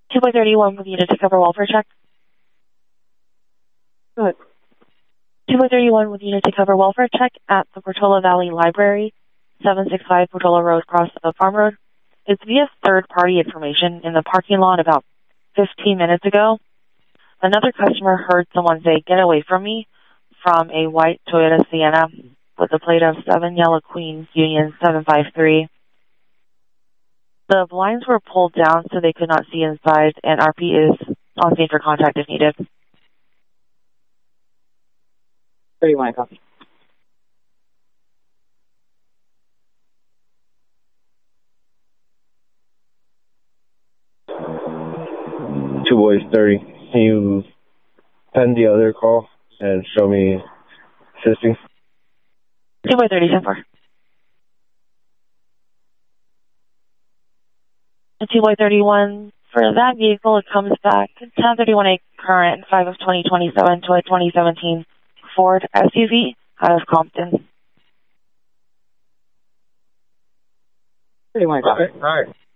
2.31 with unit to cover welfare check. Go ahead. 2.31 with unit to cover welfare check at the Portola Valley Library, 765 Portola Road, across the Farm Road. It's via third-party information in the parking lot about 15 minutes ago. Another customer heard someone say, "Get away from me," from a white Toyota Sienna with a plate of 7 Yellow Queen Union 753. The blinds were pulled down so they could not see inside, and RP is on scene for contact if needed. 31, copy. Two boys 30. Can you pen the other call and show me assisting? 2.30, 10-4. 2.31, for that vehicle, it comes back 1031A current, 5 of 2027 to a 2017 Ford SUV out of Compton. 31, copy. All right.